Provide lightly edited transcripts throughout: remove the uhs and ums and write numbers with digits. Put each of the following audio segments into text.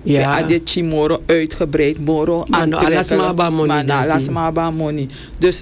Ja. Dit moro uitgebreid, moro aantrekkelijk. Money. Dus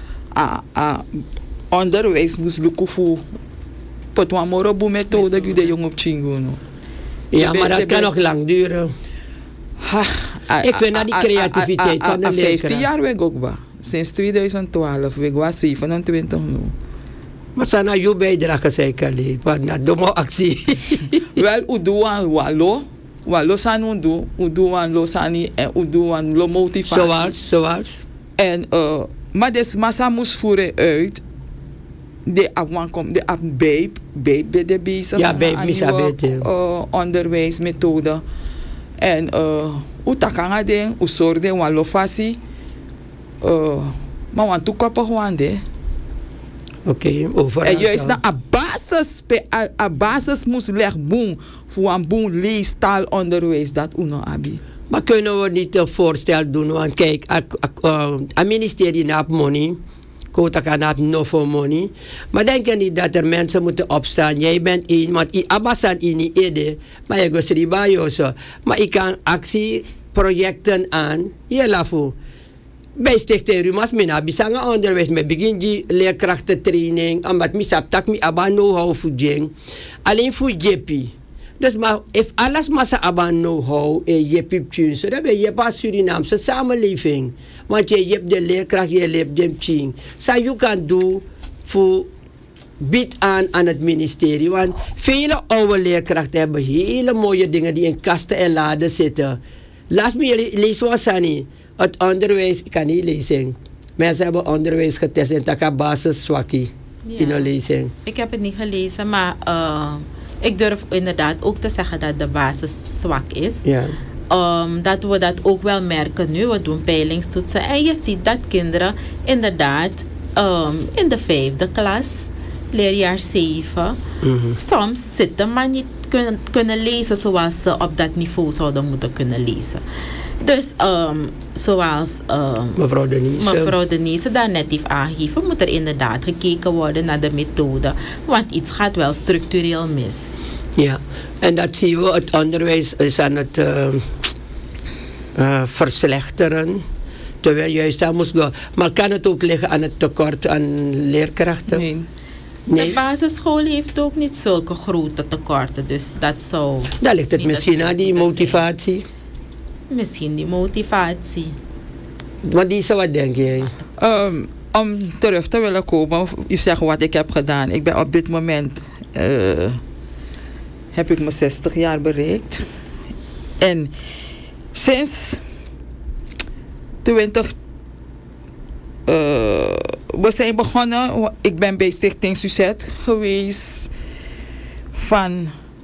onderwijs moest lukken voor potwa moro boe methode die de jong op chingono. Ja, maar dat kan nog lang duren. Ik vind dat die creativiteit van de leerkracht. 15 jaar weg ook ba. Sinds 2012, we gaan 27 nu. Maar sana je bijdrage zeker niet, want dat domme actie. Wel, u doet walo san u doet lo sani en u doet lo motivatie. Zoals? En maar des massa moest voeren uit de afwan komt de babe de bezig. Ja, babe misabete. Onderwijsmethode. En u takanga ding, u sorde wan lo fasi. Maar want toekoppen gewoon de. Oké, over. En juist na a basis moest leg boom voor een boom leestaalonderwijs dat uno abi. Maar kunnen we niet een voorstel doen? Want kijk, het ministerie naap money. Kota kan naap no for money. Maar denk je niet dat er mensen moeten opstaan? Jij bent iemand, i abasan ini ede. Maar je goes ribayo zo. Maar ik kan actieprojecten aan. Je lafu. Bij Stichting Rumas mina bisanga onderwijs met begin die leerkrachtentraining omdat misap tak mi aba know-how voor jeng alleen voor jepi dus maar if alles massa aba know-how jepi tjus dan ben je pas Surinaamse samenleving want je hebt de leerkracht je leert dem ching so you can do voor bied aan het ministerie want vele oude leerkrachten hebben hele mooie dingen die in kasten en laden zitten laat me lees wat sani. Het onderwijs, ik kan niet lezen. Mensen hebben onderwijs getest en dat basis zwakkie in een lezing. Ik heb het niet gelezen, maar ik durf inderdaad ook te zeggen dat de basis zwak is. Ja. Dat we dat ook wel merken nu. We doen peilingstoetsen en je ziet dat kinderen inderdaad in de 5e klas, leerjaar 7, soms zitten maar niet kunnen lezen zoals ze op dat niveau zouden moeten kunnen lezen. Dus zoals mevrouw Denise daar net heeft aangegeven, moet er inderdaad gekeken worden naar de methode. Want iets gaat wel structureel mis. Ja, en dat zien we. Het onderwijs is aan het verslechteren. Terwijl juist daar moest gaan. Maar kan het ook liggen aan het tekort aan leerkrachten? Nee. De basisschool heeft ook niet zulke grote tekorten. Dus dat zou... Daar ligt het misschien aan die motivatie. Misschien die motivatie. Want die wat denk jij? Om terug te willen komen, u zegt wat ik heb gedaan. Ik ben op dit moment, heb ik mijn 60 jaar bereikt. En sinds 20... we zijn begonnen, ik ben bij Stichting Suzette geweest van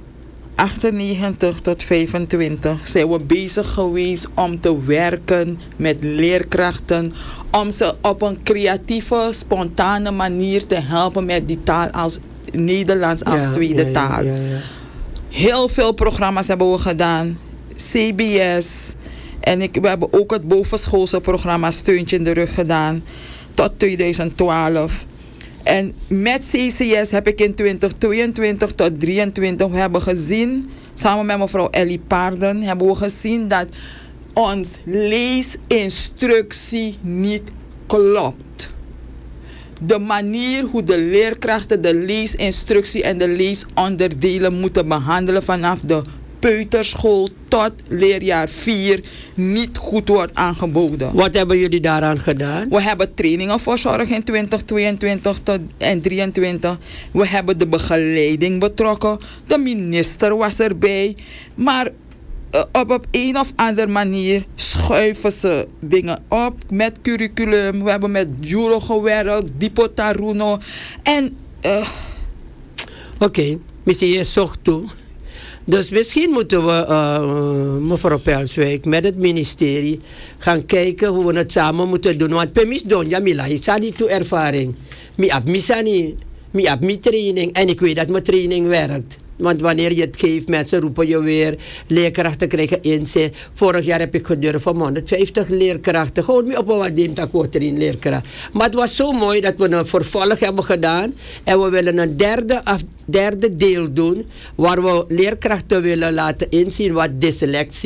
98 tot 25 zijn we bezig geweest om te werken met leerkrachten, om ze op een creatieve, spontane manier te helpen met die taal als Nederlands als tweede taal. Ja. Heel veel programma's hebben we gedaan, CBS en we hebben ook het bovenschoolse programma Steuntje in de Rug gedaan tot 2012. En met CCS heb ik in 2022 tot 2023 we hebben gezien, samen met mevrouw Ellie Paarden, hebben we gezien dat ons leesinstructie niet klopt. De manier hoe de leerkrachten de leesinstructie en de leesonderdelen moeten behandelen vanaf de peuterschool tot leerjaar 4 niet goed wordt aangeboden. Wat hebben jullie daaraan gedaan? We hebben trainingen verzorgd in 2022 tot en 2023. We hebben de begeleiding betrokken. De minister was erbij. Maar op een of andere manier schuiven ze dingen op met curriculum. We hebben met Juro gewerkt, Dipo Taruno. En Oké, misschien je zocht toe. Dus misschien moeten we, mevrouw Pelswijk, met het ministerie gaan kijken hoe we het samen moeten doen. Want permis doen, Jamila, ik sta niet toe ervaring. Ik heb mijn training en ik weet dat mijn training werkt. Want wanneer je het geeft, mensen roepen je weer, leerkrachten krijgen inzicht. Vorig jaar heb ik gedurfd om 150 leerkrachten. Gewoon mee op wat neemt dat erin leerkracht. Maar het was zo mooi dat we een vervolg hebben gedaan. En we willen een derde deel doen, waar we leerkrachten willen laten inzien wat dyslexie